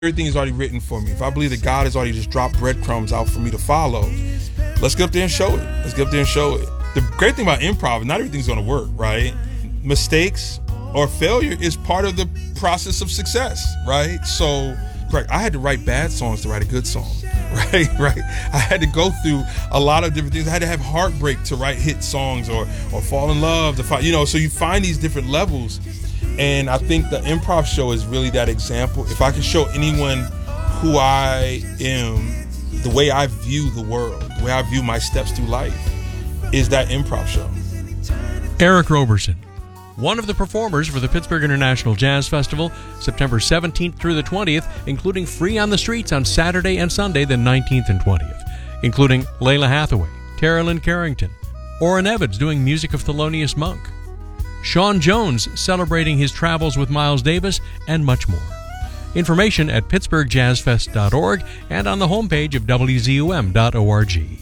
everything is already written for me, if I believe that God has already just dropped breadcrumbs out for me to follow, let's get up there and show it. Let's get up there and show it. The great thing about improv, not everything's going to work, right? Mistakes or failure is part of the process of success, right? So, right, I had to write bad songs to write a good song, right? I had to go through a lot of different things. I had to have heartbreak to write hit songs or fall in love to find, so you find these different levels. And I think the improv show is really that example. If I can show anyone who I am, the way I view the world, the way I view my steps through life, is that improv show. Eric Roberson, one of the performers for the Pittsburgh International Jazz Festival, September 17th through the 20th, including Free on the Streets on Saturday and Sunday, the 19th and 20th, including Layla Hathaway, Tara Lynn Carrington, Orrin Evans doing music of Thelonious Monk, Sean Jones celebrating his travels with Miles Davis, and much more. Information at pittsburghjazzfest.org and on the homepage of wzum.org.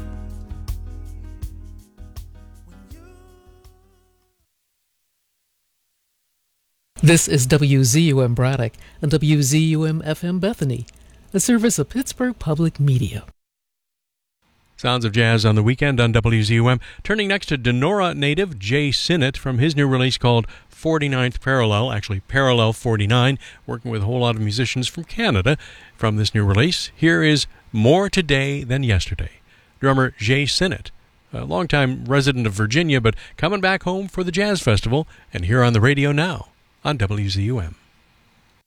This is WZUM Braddock and WZUM FM Bethany, a service of Pittsburgh Public Media. Sounds of Jazz on the weekend on WZUM. Turning next to Donora native Jay Sinnott from his new release called 49th Parallel, actually Parallel 49, working with a whole lot of musicians from Canada from this new release. Here is More Today Than Yesterday. Drummer Jay Sinnott, a longtime resident of Virginia, but coming back home for the Jazz Festival, and here on the radio now on WZUM.